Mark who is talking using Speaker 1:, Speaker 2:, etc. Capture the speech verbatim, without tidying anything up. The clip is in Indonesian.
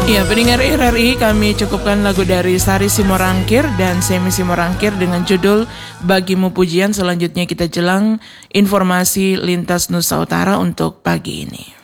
Speaker 1: Ya, pendengar R R I, kami cukupkan lagu dari Sari Simorangkir dan Semi Simorangkir dengan judul Bagimu Pujian. Selanjutnya kita jelang informasi lintas Nusa Utara untuk pagi ini.